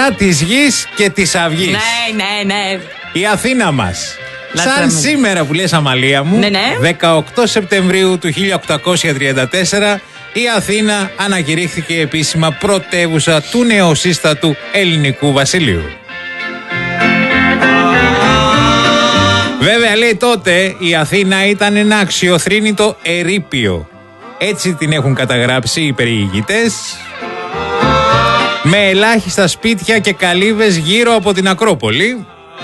Μητέρα της γης και της αυγής. Ναι. Η Αθήνα μας. Σαν σήμερα που λες, Αμαλία μου, 18 Σεπτεμβρίου του 1834, η Αθήνα ανακηρύχθηκε επίσημα πρωτεύουσα του νεοσύστατου ελληνικού βασιλείου. Βέβαια, λέει, τότε η Αθήνα ήταν ένα αξιοθρήνητο ερείπιο. Έτσι την έχουν καταγράψει οι περιηγητές, με ελάχιστα σπίτια και καλύβες γύρω από την Ακρόπολη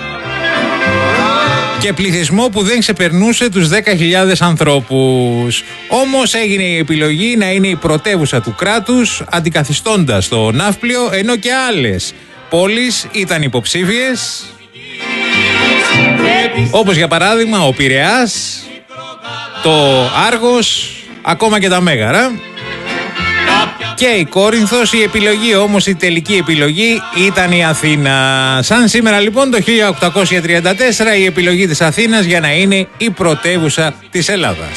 και πληθυσμό που δεν ξεπερνούσε τους 10.000 ανθρώπους. Όμως έγινε η επιλογή να είναι η πρωτεύουσα του κράτους, αντικαθιστώντας το Ναύπλιο, ενώ και άλλες πόλεις ήταν υποψήφιες, όπως για παράδειγμα ο Πειραιάς, το Άργος, ακόμα και τα Μέγαρα και η Κόρινθος. Η επιλογή όμως, η τελική επιλογή ήταν η Αθήνα. Σαν σήμερα λοιπόν το 1834 η επιλογή της Αθήνας για να είναι η πρωτεύουσα της Ελλάδας.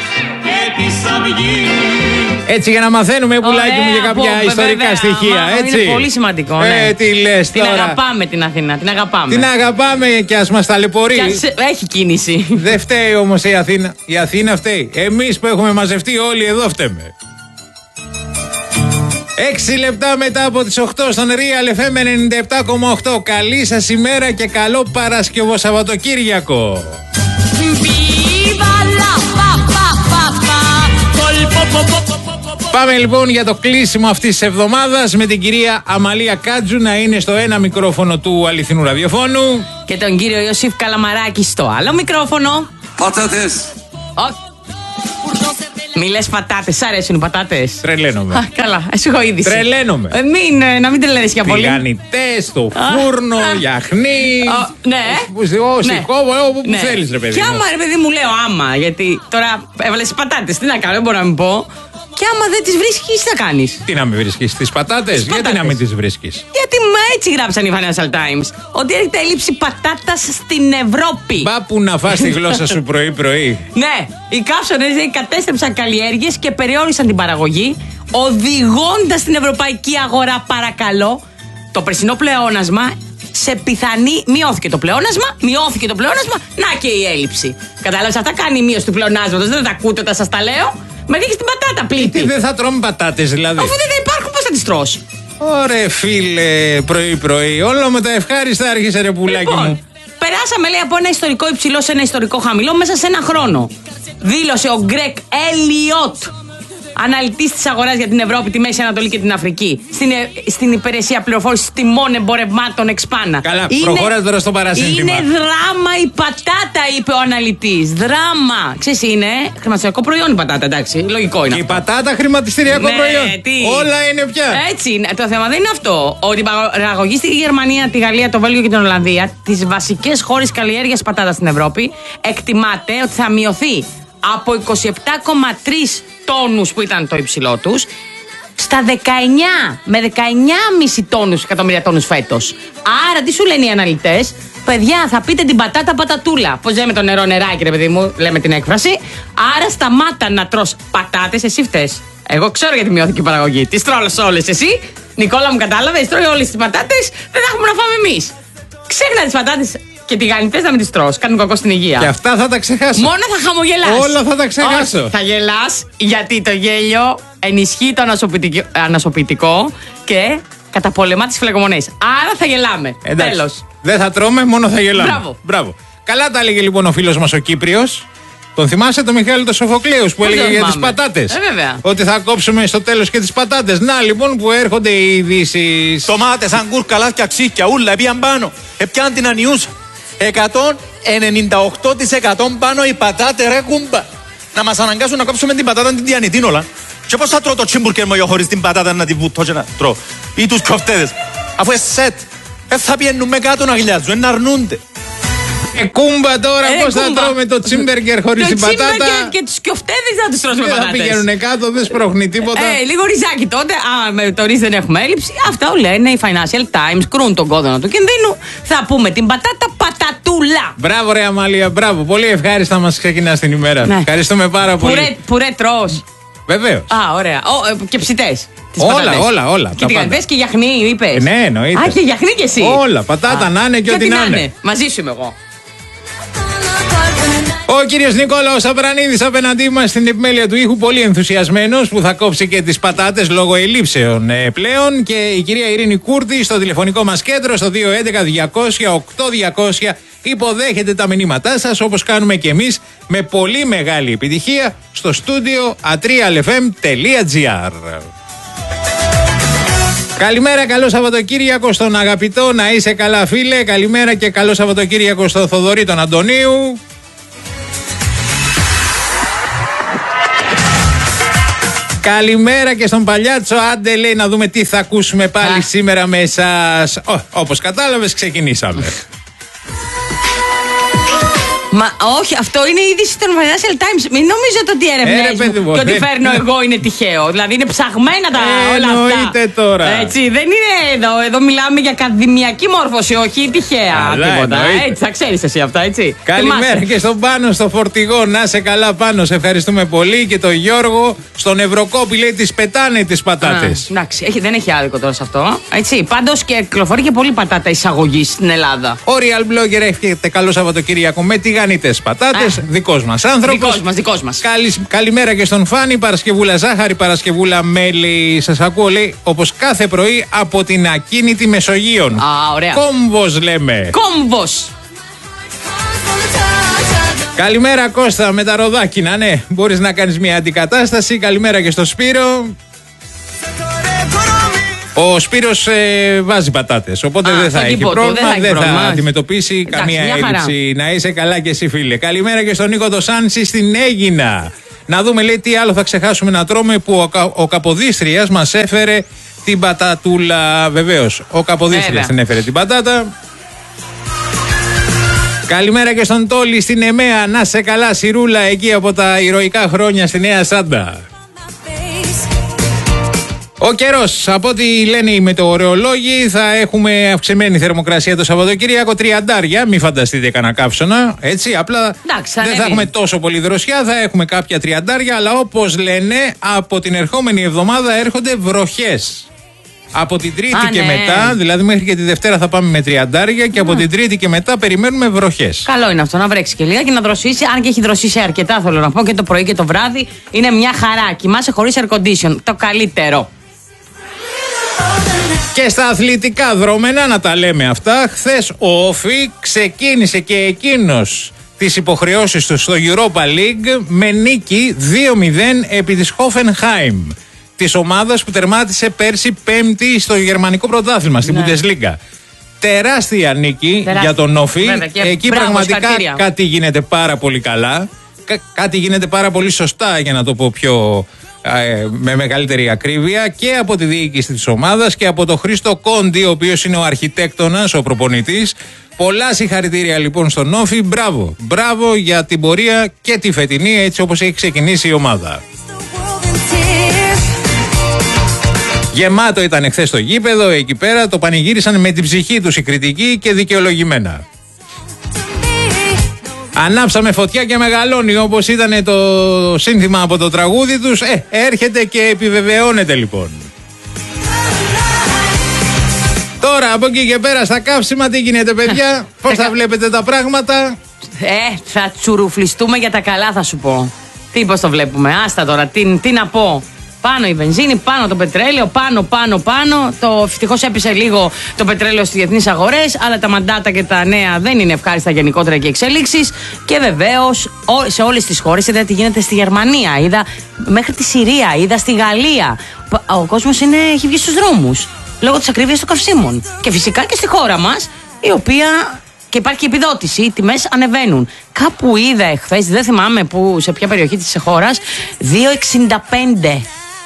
Έτσι, για να μαθαίνουμε, πουλάκι μου, για κάποια ιστορικά στοιχεία. Έτσι. Είναι πολύ σημαντικό. Τι λες την τώρα. αγαπάμε την Αθήνα. Την αγαπάμε. Την αγαπάμε και ας μας ταλαιπωρεί. Έχει κίνηση. Δεν φταίει όμως η Αθήνα. Η Αθήνα φταίει. Εμείς που έχουμε μαζευτεί όλοι εδώ φταίμε. 6 λεπτά μετά από τις 8 στον Real FM 97,8. Καλή σας ημέρα και καλό Παρασκευό Σαββατοκύριακο. Πάμε λοιπόν για το κλείσιμο αυτής της εβδομάδας με την κυρία Αμαλία Κάτζου να είναι στο ένα μικρόφωνο του αληθινού ραδιοφώνου και τον κύριο Ιωσήφ Καλαμαράκη στο άλλο μικρόφωνο. Πατάτες. Μη λες πατάτες, σ' αρέσουν οι πατάτες? Τρελαίνομαι. Καλά, εσύ έχω είδηση. Τρελαίνομαι. Να μην τρελαίνεις για πολύ. Τηγανιτές, στο φούρνο, γιαχνί. Ναι. Όπου θέλεις, ρε παιδί. Και άμα, ρε παιδί μου, λέω άμα, γιατί τώρα έβαλες πατάτες, τι να κάνω, δεν μπορώ να μην πω. Και άμα δεν τις βρίσκεις, τι θα κάνεις? Τι να μην βρίσκεις, τις πατάτες? Γιατί να μην τις βρίσκεις? Γιατί έτσι γράψαν οι Financial Times. Ότι έρχεται έλλειψη πατάτας στην Ευρώπη. Μπα που να φας τη γλώσσα σου πρωί-πρωί. Ναι, οι κάψονες κατέστρεψαν καλλιέργειες και περιόρισαν την παραγωγή, οδηγώντας την ευρωπαϊκή αγορά, παρακαλώ, το περσινό πλεόνασμα σε πιθανή. Μειώθηκε το πλεόνασμα, να και η έλλειψη. Κατάλαβες, αυτά κάνει η μείωση του πλεονάσματος. Δεν τα ακούτε όταν σας τα λέω. Με ρίχνεις την πατάτα πλήτη. Δεν θα τρώμε πατάτες δηλαδή? Αφού δεν υπάρχουν, πώς θα τις τρως? Ωρε φίλε, πρωί-πρωί. Όλο με τα ευχάριστα άρχισε, ρε πουλάκι μου. Περάσαμε, λέει, από ένα ιστορικό υψηλό σε ένα ιστορικό χαμηλό μέσα σε ένα χρόνο. Δήλωσε ο Γκρεκ Έλιοτ, αναλυτής της αγοράς για την Ευρώπη, τη Μέση Ανατολή και την Αφρική, στην υπηρεσία πληροφόρησης τιμών εμπορευμάτων Εξπάνα. Καλά, προχώρα τώρα στο παρασύνθημα. Είναι δράμα η πατάτα, είπε ο αναλυτής. Δράμα. Ξέρεις, είναι χρηματιστηριακό προϊόν η πατάτα, εντάξει. Λογικό είναι. Και η πατάτα χρηματιστηριακό προϊόν. Όλα είναι πια. Έτσι είναι. Το θέμα δεν είναι αυτό. Ότι η παραγωγή στη Γερμανία, τη Γαλλία, το Βέλγιο και την Ολλανδία, τις βασικές χώρες καλλιέργειας πατάτας στην Ευρώπη, εκτιμάται ότι θα μειωθεί από 27,3 τόνους που ήταν το υψηλό τους στα 19 με 19,5 τόνους, εκατομμύρια τόνους φέτος. Άρα τι σου λένε οι αναλυτές? Παιδιά, θα πείτε την πατάτα πατατούλα. Πώς λέμε το νερό νεράκι, ρε παιδί μου, λέμε την έκφραση. Άρα σταμάτα να τρως πατάτες, εσύ φταίς. Εγώ ξέρω γιατί μειώθηκε η παραγωγή. Τις τρώνες όλες εσύ. Νικόλα μου, κατάλαβες, τρώει όλες τις πατάτες, δεν θα έχουμε να φάμε εμείς. Ξέχνα τις πατάτες και τηγανιτές να μην τις τρως. Κάνουν κακό στην υγεία. Και αυτά θα τα ξεχάσω. Μόνο θα χαμογελάς. Όλα θα τα ξεχάσω. Όχι, θα γελάς γιατί το γέλιο ενισχύει το ανασωπητικό και καταπολεμά τις φλεγμονές. Άρα θα γελάμε. Τέλος. Δεν θα τρώμε, μόνο θα γελάμε. Μπράβο. Καλά τα έλεγε λοιπόν ο φίλος μας ο Κύπριος. Τον θυμάσαι το Μιχάλη το Σοφοκλέους που έλεγε για τις πατάτες? Βέβαια. Ότι θα κόψουμε στο τέλος και τις πατάτες. Να λοιπόν που έρχονται οι ειδήσεις. Τομάτες, αγκούρκα, λάθια, ξύκια, ούλα, πήγαν πάνω. Επιάν την ανιούσα. 198% πάνω οι πατάτες, ρε κούμπα. Να μας αναγκάσουν να κόψουμε την πατάτα την διανητή όλα. Και πώς θα τρώω το τσίμπουρκερ μου χωρίς την πατάτα να την βουτώ και να τρώω? Ή τους κοφτέδες. Αφού σετ. Θα πιένουμε κάτω να γλιάζουν, να αρνούνται. Κούμπα τώρα, πώς θα τρώμε το τσίμπεργκερ χωρίς την πατάτα? Το τσίμπεργκερ και τους κιοφτέδες θα τους τρώσουμε πατάτες. Δεν θα πηγαίνουνε κάτω, δεν σπρώχνει τίποτα. Λίγο ριζάκι τότε. Με το ρίζ δεν έχουμε έλλειψη. Αυτά λένε οι Financial Times, κρούν τον κόδωνα του κινδύνου. Θα πούμε την πατάτα πατατούλα. Μπράβο, ρε Αμαλία, μπράβο. Πολύ ευχάριστα μας ξεκινάς την ημέρα. Ναι. Ευχαριστούμε πάρα πολύ. Πουρέ τρως. Βεβαίως. Ωραία. Και ψητές. Όλα. Και τηγανιτές και γιαχνί, είπες. Ναι, εννοείται. Α, και γιαχνί κι εσύ. Όλα. Πατάτα να είναι και ό,τι να είναι. Μαζί σου είμαι εγώ. Ο κύριος Νικόλαος Αβρανίδης απέναντί μας στην επιμέλεια του ήχου, πολύ ενθουσιασμένος που θα κόψει και τις πατάτες λόγω ελλείψεων πλέον. Και η κυρία Ειρήνη Κούρτη στο τηλεφωνικό μας κέντρο στο 211-200-8200 υποδέχεται τα μηνύματά σας, όπως κάνουμε και εμείς με πολύ μεγάλη επιτυχία στο στούντιο atrialfm.gr. Καλημέρα, καλό Σαββατοκύριακο στον αγαπητό, να είσαι καλά φίλε. Καλημέρα και καλό Σαββατοκύριακο στο Θοδωρή τον Αντωνίου. Καλημέρα και στον Παλιάτσο. Άντε, λέει, να δούμε τι θα ακούσουμε πάλι σήμερα με εσάς. Όπως κατάλαβες, ξεκινήσαμε. Μα όχι, αυτό είναι η είδηση των Financial Times. Μην νομίζετε ότι οι έρευνες μου και ότι φέρνω εγώ είναι τυχαίο. Δηλαδή είναι ψαγμένα τα όλα αυτά. Εννοείται τώρα. Έτσι, δεν είναι εδώ. Εδώ μιλάμε για ακαδημιακή μόρφωση, όχι τυχαία τίποτα. Έτσι, θα ξέρεις εσύ αυτά, έτσι. Καλημέρα και στον Πάνο στο φορτηγό. Να σε καλά, Πάνο. Σε ευχαριστούμε πολύ. Και τον Γιώργο στον Ευρωκόπη, λέει, τις πετάνε τις πατάτες. Εντάξει, δεν έχει άδικο τώρα σε αυτό. Έτσι, πάντως και κυκλοφορεί και πολύ πατάτα εισαγωγή στην Ελλάδα. Ο Real Blogger, έχετε καλό Σαββατοκύριακο με τηγανιτές πατάτες. Δικός μας άνθρωπος. Δικός μας. Καλημέρα και στον Φάνη. Παρασκευούλα ζάχαρη, Παρασκευούλα μέλι. Σας ακούω, λέει, όπως κάθε πρωί από την ακίνητη Μεσογείων. Ωραία. Κόμβος λέμε. Κόμβος. Καλημέρα Κώστα με τα ροδάκινα, ναι. Μπορείς να κάνεις μια αντικατάσταση. Καλημέρα και στο Σπύρο. Ο Σπύρος βάζει πατάτες, οπότε δεν θα έχει πρόβλημα, δεν θα αντιμετωπίσει καμία έλλειψη. Να είσαι καλά και εσύ, φίλε. Καλημέρα και στον Νίκο το Σάνση στην Αίγινα. Να δούμε, λέει, τι άλλο θα ξεχάσουμε να τρώμε που ο Καποδίστριας μας έφερε την πατατούλα. Βεβαίως, ο Καποδίστριας την έφερε την πατάτα. Καλημέρα και στον Τόλι στην Εμέα. Να σε καλά, Σιρούλα, εκεί από τα ηρωικά χρόνια στη Νέα Σάντα. Ο καιρός, από ό,τι λένε οι μετεωρολόγοι, θα έχουμε αυξημένη θερμοκρασία το Σαββατοκύριακο, 30. Μην φανταστείτε κανένα καύσωνα, έτσι. Απλά δεν θα έχουμε τόσο πολύ δροσιά, θα έχουμε κάποια 30, αλλά όπως λένε, από την ερχόμενη εβδομάδα έρχονται βροχές. Από την Τρίτη και μετά, δηλαδή μέχρι και τη Δευτέρα θα πάμε με 30 και από την Τρίτη και μετά περιμένουμε βροχές. Καλό είναι αυτό, να βρέξει και λίγα και να δροσίσει. Αν και έχει δροσίσει αρκετά, θέλω να πω, και το πρωί και το βράδυ είναι μια χαρά. Κοιμάσαι χωρίς air condition. Το καλύτερο. Και στα αθλητικά δρόμενα, να τα λέμε αυτά, χθες ο Όφι ξεκίνησε και εκείνος τις υποχρεώσεις του στο Europa League με νίκη 2-0 επί της Hoffenheim, της ομάδας που τερμάτισε πέρσι πέμπτη στο γερμανικό πρωτάθλημα, στην Bundesliga. Τεράστια νίκη για τον Όφι. Εκεί πραγματικά κάτι γίνεται πάρα πολύ καλά, κάτι γίνεται πάρα πολύ σωστά, για να το πω πιο... με μεγαλύτερη ακρίβεια, και από τη διοίκηση της ομάδας και από τον Χρήστο Κόντι, ο οποίος είναι ο αρχιτέκτονας, ο προπονητής. Πολλά συγχαρητήρια λοιπόν στον Όφι. Μπράβο για την πορεία και τη φετινή, έτσι όπως έχει ξεκινήσει η ομάδα. Γεμάτο ήταν εχθές το γήπεδο, εκεί πέρα το πανηγύρισαν με την ψυχή τους οι κριτικοί και δικαιολογημένα. Ανάψαμε φωτιά και μεγαλώνει, όπως ήταν το σύνθημα από το τραγούδι τους. Έρχεται και επιβεβαιώνεται λοιπόν. Τώρα από εκεί και πέρα στα καύσιμα τι γίνεται, παιδιά? Πώς θα βλέπετε τα πράγματα? Θα τσουρουφλιστούμε για τα καλά, θα σου πω. Τι, πώς το βλέπουμε? Άστα τώρα, τι να πω. Πάνω η βενζίνη, πάνω το πετρέλαιο, πάνω. Ευτυχώς έπεσε λίγο το πετρέλαιο στις διεθνείς αγορές, αλλά τα μαντάτα και τα νέα δεν είναι ευχάριστα γενικότερα και εξέλιξεις. Και βεβαίως σε όλες τις χώρες, είδα τι γίνεται στη Γερμανία, είδα μέχρι τη Συρία, είδα στη Γαλλία. Ο κόσμος έχει βγει στους δρόμους λόγω της ακρίβειας των καυσίμων. Και φυσικά και στη χώρα μας, η οποία... Και υπάρχει και επιδότηση, οι τιμές ανεβαίνουν. Κάπου είδα εχθές, δεν θυμάμαι σε ποια περιοχή της χώρας, 2,65.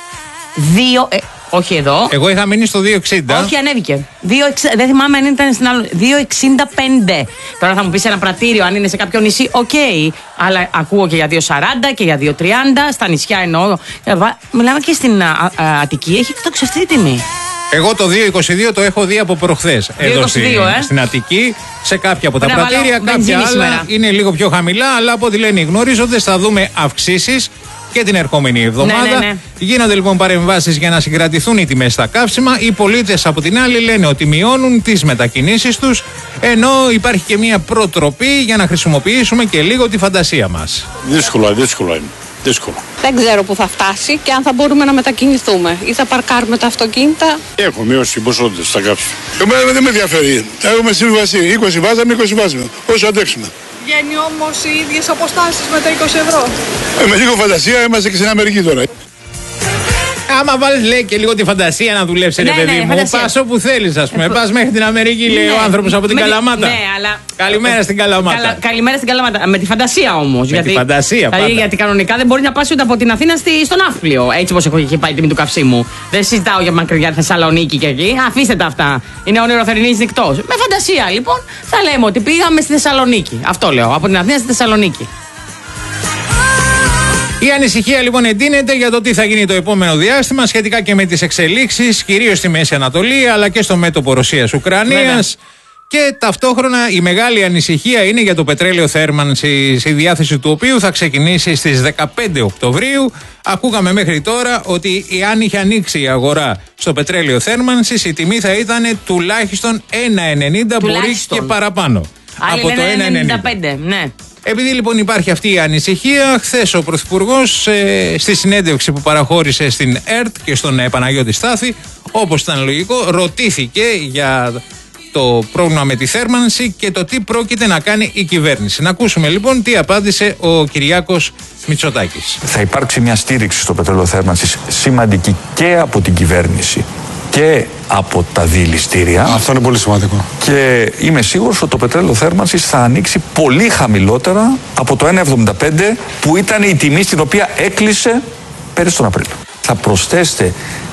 Όχι εδώ. Εγώ είχα μείνει στο 2,60. Όχι, ανέβηκε. Δεν θυμάμαι αν ήταν στην άλλη. 2,65. Τώρα θα μου πεις ένα πρατήριο, αν είναι σε κάποιο νησί, οκ. Αλλά ακούω και για 2,40 και για 2,30. Στα νησιά εννοώ. Μιλάμε και στην Αττική, έχει εκτοξευτεί η τιμή. Εγώ το 2,22 το έχω δει από προχθές. Εδώ στην Αττική, σε κάποια από τα πρατήρια. Κάποια άλλα είναι λίγο πιο χαμηλά, αλλά από ό,τι λένε οι γνωρίζοντες θα δούμε αυξήσεις. και την ερχόμενη εβδομάδα. Ναι. Γίνονται λοιπόν παρεμβάσεις για να συγκρατηθούν οι τιμές στα καύσιμα. Οι πολίτες από την άλλη λένε ότι μειώνουν τις μετακινήσεις τους, ενώ υπάρχει και μια προτροπή για να χρησιμοποιήσουμε και λίγο τη φαντασία μας. Δύσκολο είναι. Δύσκολο. Δεν ξέρω που θα φτάσει και αν θα μπορούμε να μετακινηθούμε ή θα παρκάρουμε τα αυτοκίνητα. Έχω μειώσει ποσότητες στα καύσιμα. Εμένα δεν με ενδιαφέρει. Έχουμε συμβασί. 20 βάζαμε, 20 βάζουμε. Όσο αντέξουμε. Βγαίνει όμως οι ίδιες αποστάσεις με τα 20 ευρώ. Με λίγο φαντασία είμαστε και στην Αμερική τώρα. Άμα βάλεις, λέει, και λίγο τη φαντασία να δουλέψει, ρε παιδί μου, πας όπου θέλεις, ας πούμε. Πας μέχρι την Αμερική, λέει ο άνθρωπος από την Καλαμάτα. Ναι, αλλά. Καλημέρα στην Καλαμάτα. Καλημέρα στην Καλαμάτα. Με τη φαντασία όμως. Με τη φαντασία, πάντα. Γιατί κανονικά δεν μπορεί να πας ούτε από την Αθήνα στον Ναύπλιο. Έτσι όπως έχει πάει η τιμή του καυσίμου. Δεν συζητάω για μακριά Θεσσαλονίκη και εκεί. Αφήστε τα αυτά. Είναι όνειρο θερινής νυχτός. Με φαντασία λοιπόν θα λέμε ότι πήγαμε στη Θεσσαλονίκη. Αυτό λέω. Από την Αθήνα στη Θεσσαλονίκη. Η ανησυχία λοιπόν εντείνεται για το τι θα γίνει το επόμενο διάστημα σχετικά και με τις εξελίξεις, κυρίως στη Μέση Ανατολή αλλά και στο μέτωπο Ρωσίας-Ουκρανίας. Και ταυτόχρονα η μεγάλη ανησυχία είναι για το πετρέλαιο θέρμανσης, η διάθεση του οποίου θα ξεκινήσει στις 15 Οκτωβρίου. Ακούγαμε μέχρι τώρα ότι αν είχε ανοίξει η αγορά στο πετρέλαιο θέρμανσης, η τιμή θα ήταν τουλάχιστον 1,90, μπορεί και παραπάνω. Άλλοι από το 1,95, ναι. Επειδή λοιπόν υπάρχει αυτή η ανησυχία, χθες ο Πρωθυπουργός στη συνέντευξη που παραχώρησε στην ΕΡΤ και στον Παναγιώτη Στάθη, όπως ήταν λογικό, ρωτήθηκε για το πρόβλημα με τη θέρμανση και το τι πρόκειται να κάνει η κυβέρνηση. Να ακούσουμε λοιπόν τι απάντησε ο Κυριάκος Μητσοτάκης. Θα υπάρξει μια στήριξη στο πετρέλαιο θέρμανσης σημαντική και από την κυβέρνηση και από τα διελιστήρια. Αυτό είναι πολύ σημαντικό. Και είμαι σίγουρος ότι το πετρέλαιο θέρμανσης θα ανοίξει πολύ χαμηλότερα από το 1,75 που ήταν η τιμή στην οποία έκλεισε πέρυσι τον Απρίλιο. Θα προσθέσετε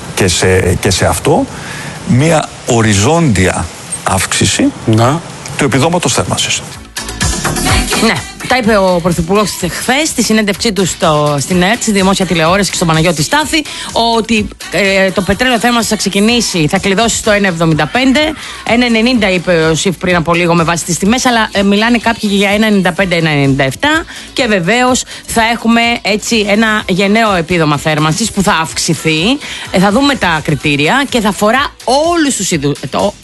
και σε αυτό μια οριζόντια αύξηση του επιδόματος θέρμανσης. Ναι, τα είπε ο Πρωθυπουργός χθες στη συνέντευξή του στην ΕΡΤ, στη δημόσια τηλεόραση και στον Παναγιώτη Στάθη, ότι το πετρέλαιο θέρμανσης θα ξεκινήσει, θα κλειδώσει στο 1,75. 1,90 είπε ο ΣΥΦ πριν από λίγο με βάση τις τιμές, αλλά μιλάνε κάποιοι για 1,95-1,97 και βεβαίως θα έχουμε έτσι ένα γενναίο επίδομα θέρμανσης που θα αυξηθεί. Θα δούμε τα κριτήρια και θα αφορά όλους τους είδους,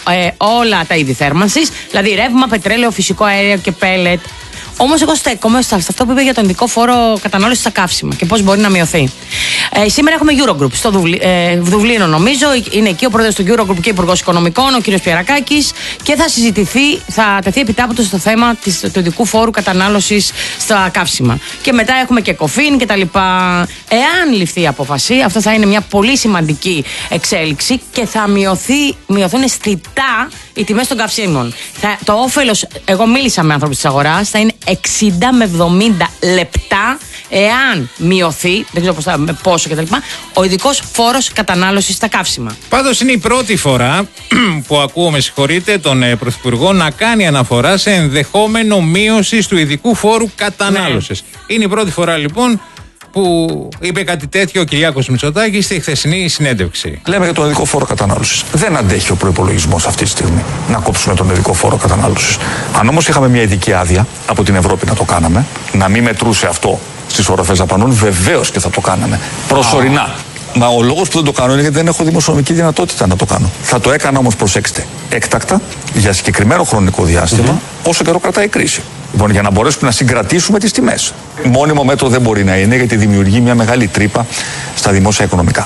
όλα τα είδη θέρμανσης, δηλαδή ρεύμα, πετρέλαιο, φυσικό αέριο και πέλετ. Όμως εγώ στέκομαι σε αυτό που είπε για τον ειδικό φόρο κατανάλωσης στα καύσιμα και πώς μπορεί να μειωθεί. Σήμερα έχουμε Eurogroup στο Δουβλίνο, νομίζω. Είναι εκεί ο πρόεδρος του Eurogroup και υπουργός Οικονομικών, ο κ. Πιερακάκης, και θα συζητηθεί, θα τεθεί επιτάπητο στο θέμα του ειδικού φόρου κατανάλωσης στα καύσιμα. Και μετά έχουμε και κοφίν και τα λοιπά. Εάν ληφθεί η απόφαση, αυτό θα είναι μια πολύ σημαντική εξέλιξη και θα μειωθούν αισθητά οι τιμές των καυσίμων. Το όφελος, εγώ μίλησα με άνθρωπους της αγοράς, θα είναι 60 με 70 λεπτά εάν μειωθεί, δεν ξέρω πόσο κτλ., ο ειδικός φόρος κατανάλωσης στα καύσιμα. Πάντως είναι η πρώτη φορά που ακούω, με συγχωρείτε, τον Πρωθυπουργό να κάνει αναφορά σε ενδεχόμενο μείωση του ειδικού φόρου κατανάλωσης. Ναι. Είναι η πρώτη φορά λοιπόν που είπε κάτι τέτοιο ο Κυριάκος Μητσοτάκης στη χθεσινή συνέντευξη. Λέμε για τον ειδικό φόρο κατανάλωσης. Δεν αντέχει ο προϋπολογισμός αυτή τη στιγμή να κόψουμε τον ειδικό φόρο κατανάλωσης. Αν όμως είχαμε μια ειδική άδεια από την Ευρώπη να το κάναμε, να μην μετρούσε αυτό στις οροφές δαπανών, βεβαίως και θα το κάναμε. Προσωρινά. Μα ο λόγος που δεν το κάνω είναι γιατί δεν έχω δημοσιονομική δυνατότητα να το κάνω. Θα το έκανα όμως, προσέξτε, έκτακτα, για συγκεκριμένο χρονικό διάστημα, όσο καιρό κρατάει η κρίση. Λοιπόν, για να μπορέσουμε να συγκρατήσουμε τις τιμές. Μόνιμο μέτρο δεν μπορεί να είναι, γιατί δημιουργεί μια μεγάλη τρύπα στα δημόσια οικονομικά.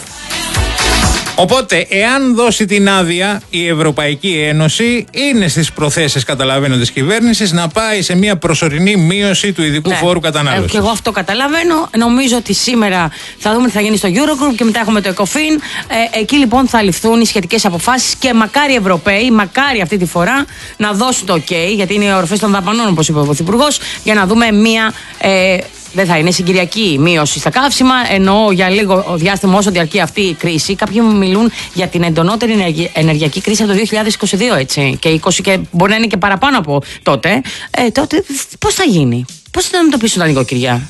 Οπότε, εάν δώσει την άδεια, η Ευρωπαϊκή Ένωση είναι στις προθέσεις, καταλαβαίνω, της κυβέρνησης να πάει σε μια προσωρινή μείωση του ειδικού φόρου κατανάλωσης. Και εγώ αυτό καταλαβαίνω. Νομίζω ότι σήμερα θα δούμε τι θα γίνει στο Eurogroup και μετά έχουμε το ECOFIN. Εκεί λοιπόν θα ληφθούν οι σχετικές αποφάσεις και μακάρι οι Ευρωπαίοι, μακάρι αυτή τη φορά να δώσουν το OK, γιατί είναι οι οροφές των δαπανών, όπως είπε ο Πρωθυπουργός, για να δούμε μια. Δεν θα είναι συγκυριακή μείωση στα καύσιμα, ενώ για λίγο διάστημα όσο διαρκεί αυτή η κρίση. Κάποιοι μιλούν για την εντονότερη ενεργειακή κρίση από το 2022, έτσι. Και 20 και μπορεί να είναι και παραπάνω από τότε. Τότε πώς θα γίνει, πώς θα αντιμετωπίσουν τα νοικοκυριά.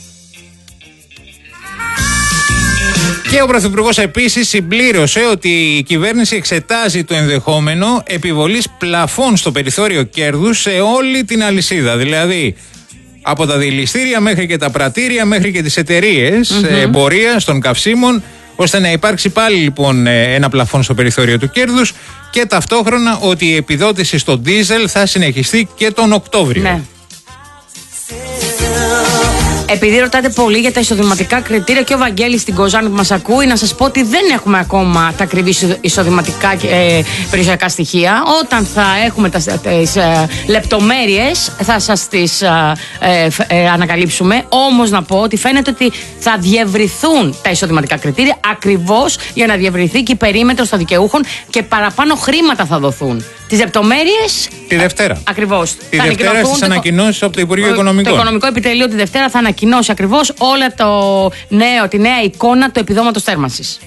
Και ο Πρωθυπουργός επίσης συμπλήρωσε ότι η κυβέρνηση εξετάζει το ενδεχόμενο επιβολής πλαφών στο περιθώριο κέρδους σε όλη την αλυσίδα. Δηλαδή, Από τα δηληστήρια μέχρι και τα πρατήρια, μέχρι και τις εταιρείες εμπορίας των καυσίμων, ώστε να υπάρξει πάλι λοιπόν ένα πλαφόν στο περιθώριο του κέρδους και ταυτόχρονα ότι η επιδότηση στο ντίζελ θα συνεχιστεί και τον Οκτώβριο. Ναι. Επειδή ρωτάτε πολύ για τα εισοδηματικά κριτήρια και ο Βαγγέλης στην Κοζάνη που μας ακούει, να σας πω ότι δεν έχουμε ακόμα τα ακριβή εισοδηματικά περιουσιακά στοιχεία. Όταν θα έχουμε τις λεπτομέρειες θα σας τις ανακαλύψουμε. Όμως να πω ότι φαίνεται ότι θα διευρυθούν τα εισοδηματικά κριτήρια ακριβώς για να διευρυθεί και η περίμετρος των δικαιούχων και παραπάνω χρήματα θα δωθούν. Τις λεπτομέρειες τη Δευτέρα. Ακριβώς. Τη Δευτέρα στις ανακοινώσεις από το Υπουργείο Οικονομικών. Το Οικονομικό Επιτελείο τη Δευτέρα θα ανακοινώσει ακριβώς όλα τη νέα εικόνα του επιδόματος θέρμανσης.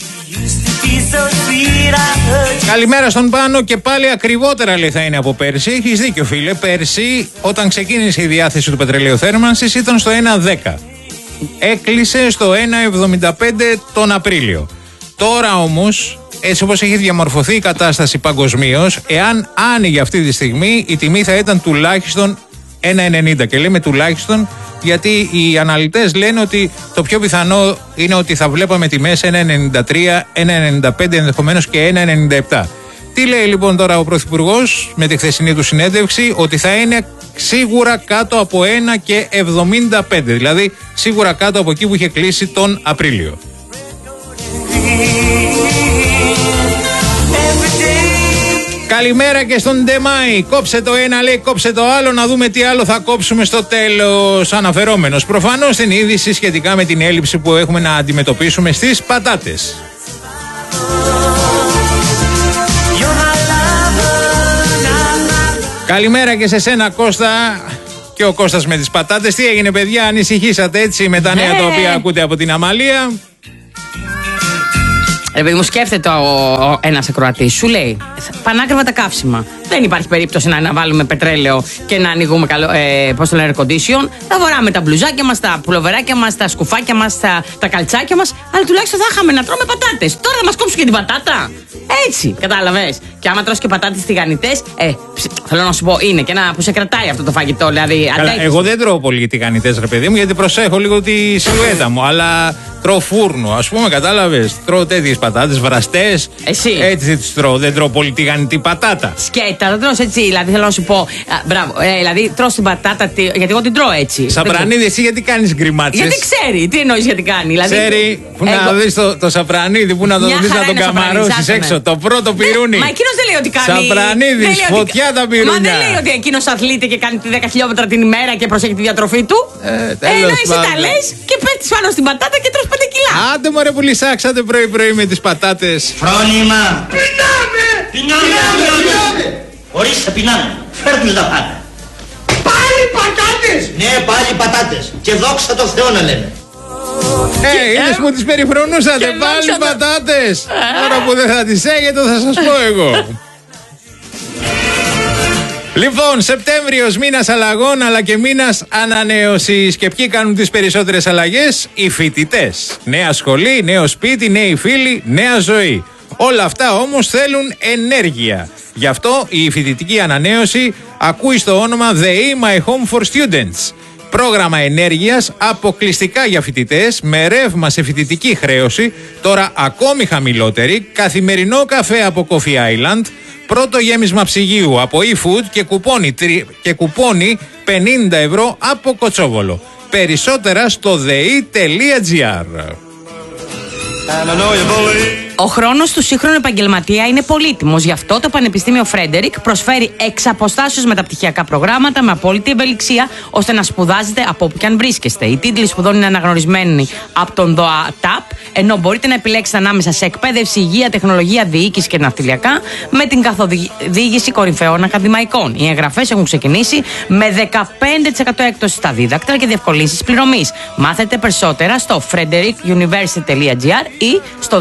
Καλημέρα στον Πάνο, και πάλι ακριβότερα λέει θα είναι από πέρσι. Έχεις δίκιο φίλε, πέρσι όταν ξεκίνησε η διάθεση του πετρελαίου θέρμανσης ήταν στο 1,10. Έκλεισε στο 1,75 τον Απρίλιο. Τώρα όμως, έτσι όπως έχει διαμορφωθεί η κατάσταση παγκοσμίως, εάν άνοιγε αυτή τη στιγμή, η τιμή θα ήταν τουλάχιστον 1,90. Και λέμε τουλάχιστον γιατί οι αναλυτές λένε ότι το πιο πιθανό είναι ότι θα βλέπαμε τιμές 1,93, 1,95, ενδεχομένως και 1,97. Τι λέει λοιπόν τώρα ο Πρωθυπουργός με τη χθεσινή του συνέντευξη? Ότι θα είναι σίγουρα κάτω από 1,75, δηλαδή σίγουρα κάτω από εκεί που είχε κλείσει τον Απρίλιο. Καλημέρα και στον Ντεμάη. Κόψε το ένα, λέει, κόψε το άλλο, να δούμε τι άλλο θα κόψουμε στο τέλος. Αναφερόμενος προφανώς στην είδηση σχετικά με την έλλειψη που έχουμε να αντιμετωπίσουμε στις πατάτες. Καλημέρα και σε σένα Κώστα. Και ο Κώστας με τις πατάτες. Τι έγινε παιδιά, ανησυχήσατε έτσι με τα νέα τα οποία ακούτε από την Αμαλία? Επειδή μου σκέφτεται ένας ακροατής, σου λέει πανάκριβα τα καύσιμα. Δεν υπάρχει περίπτωση να βάλουμε πετρέλαιο και να ανοίγουμε πώς το λένε, air condition. Θα φοράμε τα μπλουζάκια μας, τα πουλοβεράκια μας, τα σκουφάκια μας, τα καλτσάκια μας. Αλλά τουλάχιστον θα είχαμε να τρώμε πατάτες. Τώρα θα μας κόψουν και την πατάτα. Έτσι, κατάλαβες. Και άμα τρως και πατάτες τηγανιτές, θέλω να σου πω, είναι και ένα που σε κρατάει αυτό το φαγητό. Δηλαδή, καλά, εγώ δεν τρώω πολύ τηγανιτές, ρε παιδί μου, γιατί προσέχω λίγο τη σιλουέτα μου. Αλλά τρώω φούρνο, ας πούμε, κατάλαβες. Τρώω τέτοιες πατάτες, βραστές. Εσύ. Έτσι τις τρώω. Δεν τρώω πολύ τηγανιτή πατάτα. Σκέτα, δεν τρως έτσι. Δηλαδή θέλω να σου πω. Μπράβο, δηλαδή τρως την πατάτα, γιατί εγώ την τρώω έτσι. Σαπρανίδη, εσύ γιατί κάνεις γκριμάτσες? Γιατί ξέρει, τι εννοείς γιατί κάνει. Δηλαδή, ξέρει, που να δεις το Σαπρανίδη, που να το δεις να τον καμαρώσεις έξω. Το πρώτο πυρούνι. Μα εκείνος δεν λέει ότι κάνει. Σαπρανίδης, φωτιά τα πυρούνια. Μα δεν λέει ότι εκείνος αθλείται και κάνει 10 χιλιόμετρα την ημέρα και προσέχει τη διατροφή του. Ενώ εσύ τα λες και πέφτεις πάνω στην πατάτα και τρως 5 κιλά. Άντε μωρέ που λυσάξατε πρωί-πρωί με τις πατάτες. Φρόνημα. Πεινάμε. Ορίστε πεινάμε. Φέρ' τους να φάνε. Πάλι πατάτες. Ναι, πάλι πατάτες. Και δόξα τω Θεώ να λέμε. Είδες που τις περιφρονούσατε, πάλι πατάτες. Τώρα που δεν θα τις έχετε θα σας πω εγώ. Λοιπόν, Σεπτέμβριος, μήνας αλλαγών αλλά και μήνας ανανέωσης. Και ποιοι κάνουν τις περισσότερες αλλαγές? Οι φοιτητές. Νέα σχολή, νέο σπίτι, νέοι φίλοι, νέα ζωή. Όλα αυτά όμως θέλουν ενέργεια. Γι' αυτό η φοιτητική ανανέωση ακούει στο όνομα The My Home for Students. Πρόγραμμα ενέργειας αποκλειστικά για φοιτητές, με ρεύμα σε φοιτητική χρέωση, τώρα ακόμη χαμηλότερη, καθημερινό καφέ από Coffee Island, πρώτο γέμισμα ψυγείου από eFood και κουπόνι 50 ευρώ από Κοτσόβολο. Περισσότερα στο dei.gr. Ο χρόνος του σύγχρονου επαγγελματία είναι πολύτιμος. Γι' αυτό το Πανεπιστήμιο Φρέντερικ προσφέρει εξ αποστάσεως μεταπτυχιακά προγράμματα με απόλυτη ευελιξία, ώστε να σπουδάζετε από όπου και αν βρίσκεστε. Οι τίτλοι σπουδών είναι αναγνωρισμένοι από τον ΔΟΑΤΑΠ, ενώ μπορείτε να επιλέξετε ανάμεσα σε εκπαίδευση, υγεία, τεχνολογία, διοίκηση και ναυτιλιακά, με την καθοδήγηση κορυφαίων ακαδημαϊκών. Οι εγγραφές έχουν ξεκινήσει με 15% έκπτωση στα δίδακτρα και διευκολύνσεις πληρωμής. Μάθετε περισσότερα στο frederickuniversity.gr ή στο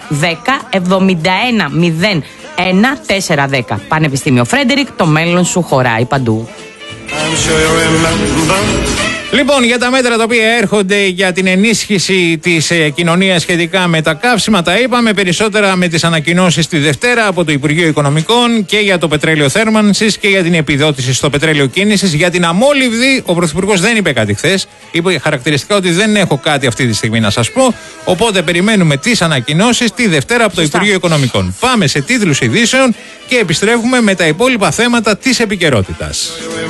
210-71-01-410. Πανεπιστήμιο Φρέντερικ, το μέλλον σου χωράει παντού. Λοιπόν, για τα μέτρα τα οποία έρχονται για την ενίσχυση της κοινωνίας σχετικά με τα καύσιμα, τα είπαμε. Περισσότερα με τις ανακοινώσεις τη Δευτέρα από το Υπουργείο Οικονομικών και για το πετρέλαιο θέρμανσης και για την επιδότηση στο πετρέλαιο κίνησης. Για την αμόλυβδη, ο Πρωθυπουργός δεν είπε κάτι χθες. Είπε χαρακτηριστικά ότι δεν έχω κάτι αυτή τη στιγμή να σας πω. Οπότε περιμένουμε τις ανακοινώσεις τη Δευτέρα από το Υπουργείο Οικονομικών. Πάμε σε τίτλους ειδήσεων και επιστρέφουμε με τα υπόλοιπα θέματα της επικαιρότητας.